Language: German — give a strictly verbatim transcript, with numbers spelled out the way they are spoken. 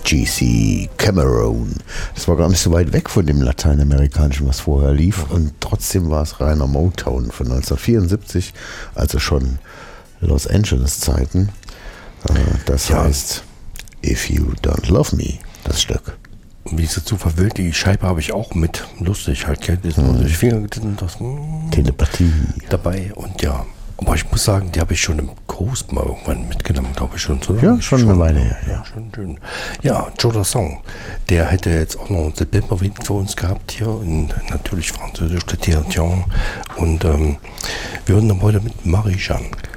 G C Cameron. Das war gar nicht so weit weg von dem Lateinamerikanischen, was vorher lief. Und trotzdem war es reiner Motown von neunzehnhundertvierundsiebzig, also schon Los Angeles-Zeiten. Das ja. heißt If You Don't Love Me, das Stück. Wie es dazu verwillt, die Scheibe habe ich auch mit. Lustig halt, gell? Das hm. durch Finger das, hm, Telepathie dabei und ja. Aber ich muss sagen, die habe ich schon im Kurs mal irgendwann mitgenommen, glaube ich schon. So ja, schon, schon eine Weile her. Ja, ja. Schon schön. Ja, Joe Dassin, der hätte jetzt auch noch ein September-Wind für uns gehabt hier. Und natürlich französisch, der Théâtre. Und ähm, wir hören dann heute mit Marie-Jeanne.